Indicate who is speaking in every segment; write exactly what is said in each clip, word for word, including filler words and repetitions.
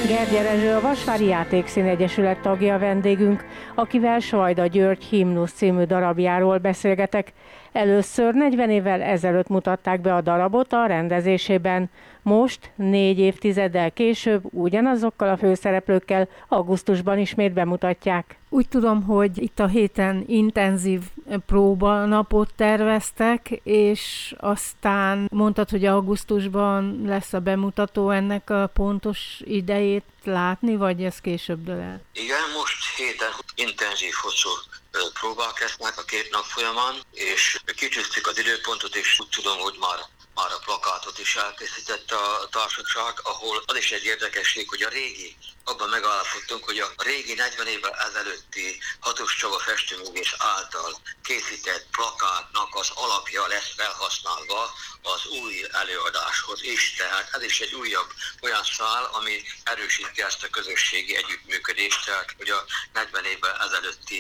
Speaker 1: Gergely Rezső, a Vasvári Játékszín Egyesület tagja, vendégünk, akivel Svajda György Himnusz című darabjáról beszélgetek. Először negyven évvel ezelőtt mutatták be a darabot a rendezésében. Most, négy évtizeddel később, ugyanazokkal a főszereplőkkel augusztusban ismét bemutatják. Úgy tudom, hogy itt a héten intenzív próbanapot terveztek, és aztán mondtad, hogy augusztusban lesz a bemutató, ennek a pontos idejét látni, vagy ez később dől el?
Speaker 2: Igen, most héten intenzív, hosszú próbák lesznek a két nap folyamán, és kitűztük az időpontot, és úgy tudom, hogy már Már a plakátot is elkészítette a társaság, ahol az is egy érdekesség, hogy a régi, abban megállapodtunk, hogy a régi negyven évvel ezelőtti Hatos Csaba festőművész által készített plakátnak az alapja lesz felhasználva az új előadáshoz is. Tehát ez is egy újabb olyan szál, ami erősíti ezt a közösségi együttműködést, tehát hogy a negyven évvel ezelőtti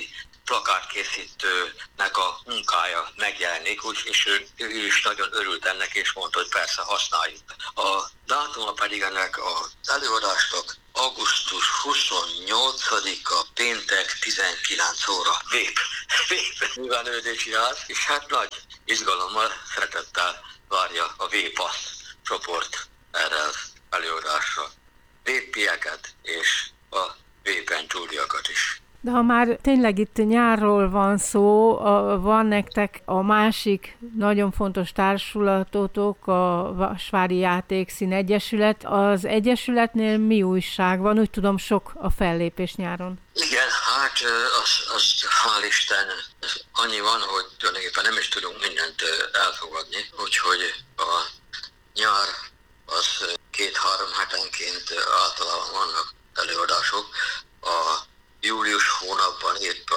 Speaker 2: plakátkészítőnek a munkája megjelenik, és ő, ő is nagyon örült ennek, és mondta, hogy persze használjuk. A dátuma pedig ennek az előadásnak augusztus huszonnyolcadika, péntek tizenkilenc óra. Vép, vép művelődési ház, és hát nagy izgalommal, szeretettel várja a Vépasz csoport erre az előadásra. Vépieket és a vépen túliakat is.
Speaker 1: De ha már tényleg itt nyárról van szó, a, van nektek a másik nagyon fontos társulatotok, a Vasvári Játékszín Egyesület. Az Egyesületnél mi újság van? Úgy tudom, sok a fellépés nyáron.
Speaker 2: Igen, hát az, az hál' Isten annyi van, hogy tulajdonképpen nem is tudunk mindent elfogadni, úgyhogy a nyár az két-három hetenként általában vannak előadások. A július hónapban, épp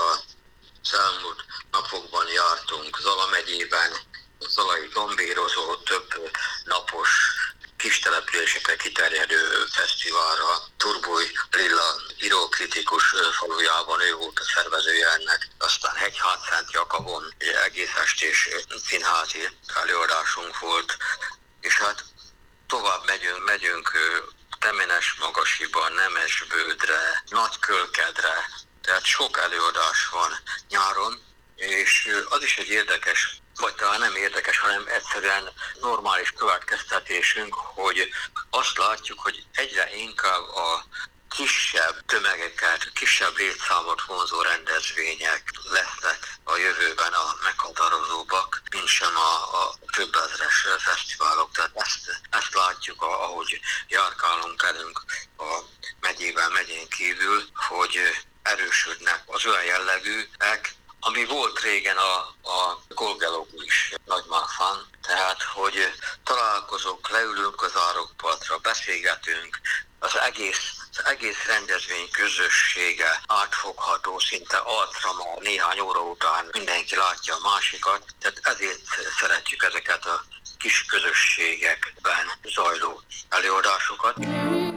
Speaker 2: az elmúlt napokban jártunk Zala megyében, Zalai Gombérozó több napos kis településekre kiterjedő fesztiválra. Turbúj Lilla írókritikus falujában ő volt a szervezője ennek. Aztán Hegyhátszent Jakabon egész estés színházi előadásunk volt, és hát tovább megyünk, megyünk Temenes Magasiba, Nemesbődre, Nagykölkedre, tehát sok előadás van nyáron, és az is egy érdekes, vagy talán nem érdekes, hanem egyszerűen normális következtetésünk, hogy azt látjuk, hogy egyre inkább a kisebb tömegeket, kisebb létszámot vonzó rendezvények lesznek a jövőben a meghatározóbbak, mint sem a, a több ezres fesztiválok. Tehát ezt, ezt látjuk, ahogy járkálunk elünk a megyében, megyén kívül, hogy erősödnek az olyan jellegűek, ami volt régen a, a Golgelók is Nagymárfán, tehát hogy találkozunk, leülünk az árokpartra, beszélgetünk, az egész, az egész rendezvény közössége átfogható, szinte arcra már néhány óra után mindenki látja a másikat, tehát ezért szeretjük ezeket a kis közösségekben zajló előadásokat.